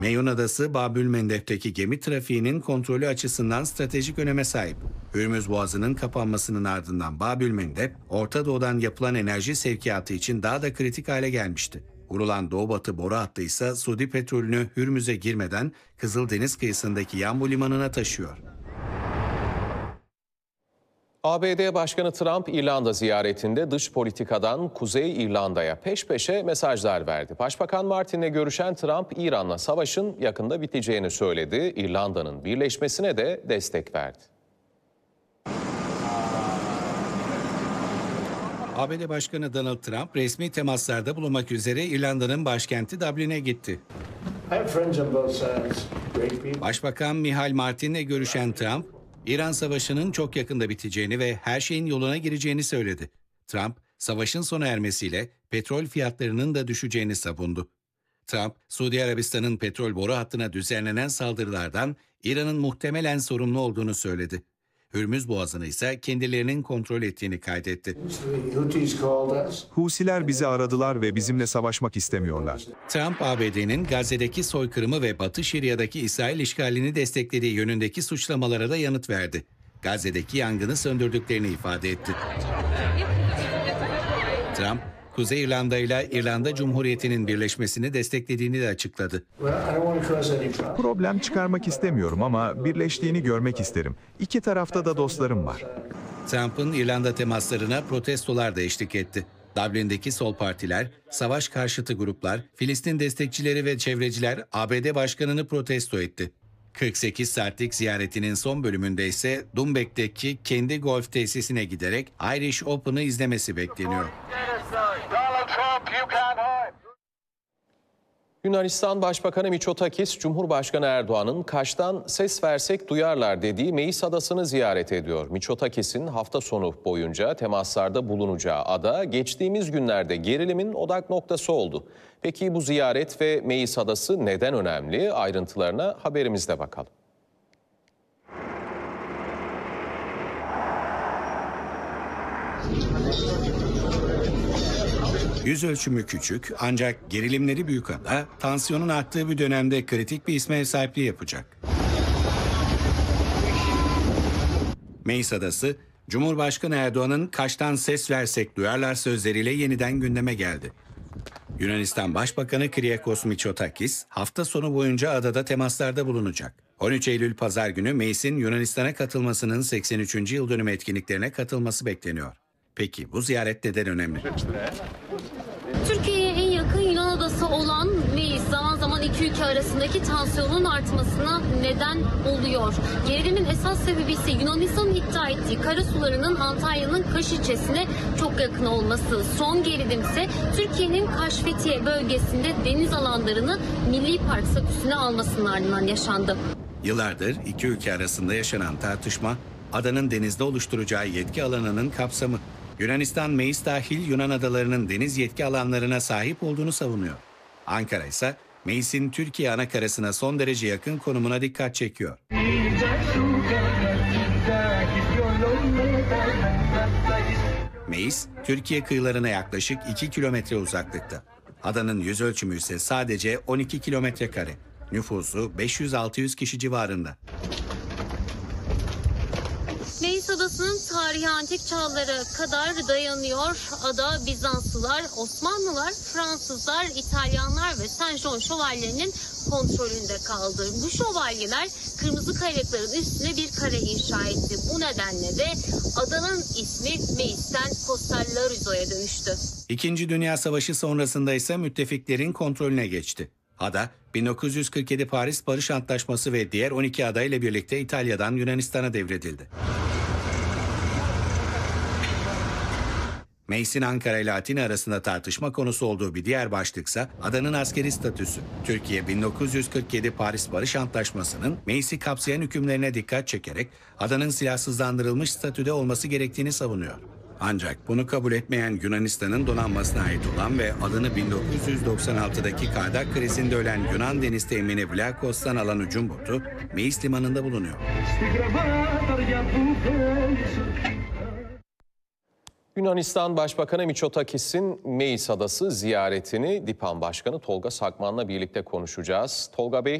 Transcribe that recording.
Meyon Adası, Babülmendeb'teki gemi trafiğinin kontrolü açısından stratejik öneme sahip. Hürmüz Boğazı'nın kapanmasının ardından Babülmendeb, Orta Doğu'dan yapılan enerji sevkiyatı için daha da kritik hale gelmişti. Kurulan Doğu-Batı boru hattı ise Suudi petrolünü Hürmüz'e girmeden Kızıldeniz kıyısındaki Yanbu Limanı'na taşıyor. ABD Başkanı Trump, İrlanda ziyaretinde dış politikadan Kuzey İrlanda'ya peş peşe mesajlar verdi. Başbakan Martin'le görüşen Trump, İran'la savaşın yakında biteceğini söyledi. İrlanda'nın birleşmesine de destek verdi. ABD Başkanı Donald Trump resmi temaslarda bulunmak üzere İrlanda'nın başkenti Dublin'e gitti. Başbakan Michael Martin'le görüşen Trump, İran Savaşı'nın çok yakında biteceğini ve her şeyin yoluna gireceğini söyledi. Trump, savaşın sona ermesiyle petrol fiyatlarının da düşeceğini savundu. Trump, Suudi Arabistan'ın petrol boru hattına düzenlenen saldırılardan İran'ın muhtemelen sorumlu olduğunu söyledi. Hürmüz Boğazı'nı ise kendilerinin kontrol ettiğini kaydetti. Husiler bizi aradılar ve bizimle savaşmak istemiyorlar. Trump, ABD'nin Gazze'deki soykırımı ve Batı Şeria'daki İsrail işgalini desteklediği yönündeki suçlamalara da yanıt verdi. Gazze'deki yangını söndürdüklerini ifade etti. Trump, Kuzey İrlanda ile İrlanda Cumhuriyeti'nin birleşmesini desteklediğini de açıkladı. Problem çıkarmak istemiyorum ama birleştiğini görmek isterim. İki tarafta da dostlarım var. Trump'ın İrlanda temaslarına protestolar da eşlik etti. Dublin'deki sol partiler, savaş karşıtı gruplar, Filistin destekçileri ve çevreciler ABD başkanını protesto etti. 48 saatlik ziyaretinin son bölümünde ise Dumbek'teki kendi golf tesisine giderek Irish Open'ı izlemesi bekleniyor. Yunanistan Başbakanı Mitsotakis, Cumhurbaşkanı Erdoğan'ın Kaş'tan ses versek duyarlar dediği Meis Adası'nı ziyaret ediyor. Mitsotakis'in hafta sonu boyunca temaslarda bulunacağı ada geçtiğimiz günlerde gerilimin odak noktası oldu. Peki bu ziyaret ve Meis Adası neden önemli? Ayrıntılarına haberimizde bakalım. Yüz ölçümü küçük ancak gerilimleri büyük ada, tansiyonun arttığı bir dönemde kritik bir isme ev sahipliği yapacak. Meis Adası, Cumhurbaşkanı Erdoğan'ın Kaş'tan ses versek duyarlar sözleriyle yeniden gündeme geldi. Yunanistan Başbakanı Kyriakos Mitsotakis hafta sonu boyunca adada temaslarda bulunacak. 13 Eylül Pazar günü Meis'in Yunanistan'a katılmasının 83. yıl dönümü etkinliklerine katılması bekleniyor. Peki bu ziyaret neden önemli? Türkiye'ye en yakın Yunan adası olan Meis zaman zaman iki ülke arasındaki tansiyonun artmasına neden oluyor. Gerilimin esas sebebi ise Yunanistan'ın iddia ettiği karasularının Antalya'nın Kaş ilçesine çok yakın olması. Son gerilim ise Türkiye'nin Kaş-Fethiye bölgesinde deniz alanlarını milli park statüsüne almasının ardından yaşandı. Yıllardır iki ülke arasında yaşanan tartışma, adanın denizde oluşturacağı yetki alanının kapsamı. Yunanistan, Meis dahil Yunan adalarının deniz yetki alanlarına sahip olduğunu savunuyor. Ankara ise Meis'in Türkiye anakarasına son derece yakın konumuna dikkat çekiyor. Meis, Türkiye kıyılarına yaklaşık 2 kilometre uzaklıkta. Adanın yüz ölçümü ise sadece 12 kilometre kare. Nüfusu 500-600 kişi civarında. Meis Adası'nın tarihi antik çağlara kadar dayanıyor. Ada Bizanslılar, Osmanlılar, Fransızlar, İtalyanlar ve Saint John şövalyelerinin kontrolünde kaldı. Bu şövalyeler kırmızı kayalıkların üstüne bir kare inşa etti. Bu nedenle de adanın ismi Meis'ten Costa Rizo'ya dönüştü. İkinci Dünya Savaşı sonrasında ise müttefiklerin kontrolüne geçti. Ada, 1947 Paris Barış Antlaşması ve diğer 12 ada ile birlikte İtalya'dan Yunanistan'a devredildi. Meis'in Ankara ile Atina arasında tartışma konusu olduğu bir diğer başlıksa adanın askeri statüsü. Türkiye 1947 Paris Barış Antlaşması'nın Meis'i kapsayan hükümlerine dikkat çekerek adanın silahsızlandırılmış statüde olması gerektiğini savunuyor. Ancak bunu kabul etmeyen Yunanistan'ın donanmasına ait olan ve adını 1996'daki Kardak krizinde ölen Yunan deniz temini Vlakos'tan alan hücum botu Meis limanında bulunuyor. Yunanistan Başbakanı Mitsotakis'in Meis Adası ziyaretini DİPAM Başkanı Tolga Sakman'la birlikte konuşacağız. Tolga Bey,